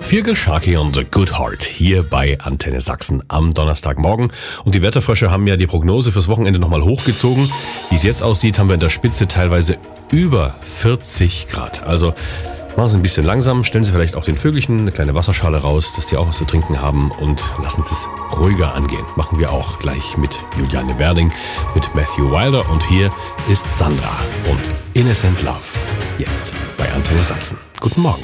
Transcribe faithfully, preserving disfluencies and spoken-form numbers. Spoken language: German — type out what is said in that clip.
Feargal Sharkey und The Good Heart hier bei Antenne Sachsen am Donnerstagmorgen. Und die Wetterfrösche haben ja die Prognose fürs Wochenende nochmal hochgezogen. Wie es jetzt aussieht, haben wir in der Spitze teilweise über vierzig Grad. Also machen Sie ein bisschen langsam, stellen Sie vielleicht auch den Vögelchen eine kleine Wasserschale raus, dass die auch was zu trinken haben und lassen Sie es ruhiger angehen. Machen wir auch gleich mit Juliane Werding, mit Matthew Wilder und hier ist Sandra und Innocent Love. Jetzt bei Antenne Sachsen. Guten Morgen.